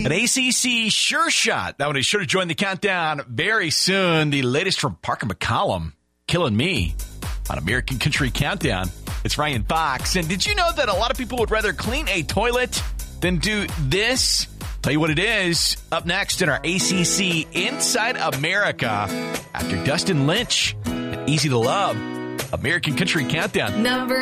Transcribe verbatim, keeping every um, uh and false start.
An A C C sure shot. That one is sure to join the countdown very soon. The latest from Parker McCollum, Killing Me on American Country Countdown. It's Ryan Fox. And did you know that a lot of people would rather clean a toilet than do this? Tell you what it is up next in our A C C Inside America after Dustin Lynch and Easy to Love. American Country Countdown. Number